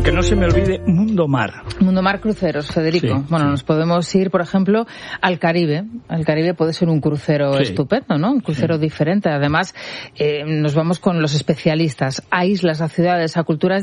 que no se me olvide, Mundo Mar. Mundo Mar Cruceros, Federico. Nos podemos ir, por ejemplo, al Caribe. Al Caribe puede ser un crucero estupendo, ¿no? Un crucero diferente. Además, nos vamos con los especialistas a islas, a ciudades, a culturas